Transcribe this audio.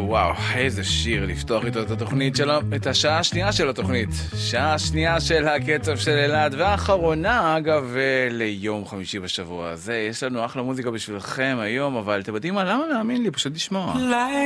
וואו, איזה שיר לפתוח איתו את התוכנית שלו, את השעה השנייה של התוכנית. שעה שנייה של הקצב של אלעד, והאחרונה, אגב, ליום חמישי בשבוע הזה. יש לנו אחלה מוזיקה בשבילכם היום, אבל אתם יודעים מה? למה להאמין לי? פשוט לשמוע.